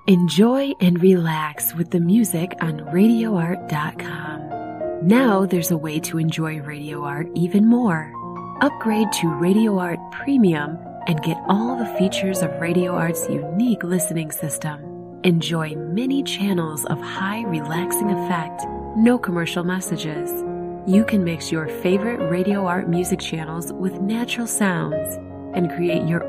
Enjoy and relax with the music on RadioArt.com. Now there's a way to enjoy Radio Art even more. Upgrade to Radio Art Premium and get all the features of Radio Art's unique listening system. Enjoy many channels of high relaxing effect, no commercial messages. You can mix your favorite Radio Art music channels with natural sounds and create your